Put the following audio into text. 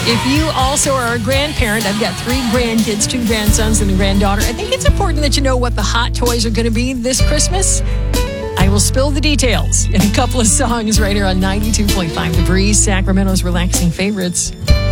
If you also are a grandparent, I've got 3 grandkids, 2 grandsons and a granddaughter. I think it's important that you know what the hot toys are going to be this Christmas. I will spill the details in a couple of songs right here on 92.5 The Breeze, Sacramento's relaxing favorites.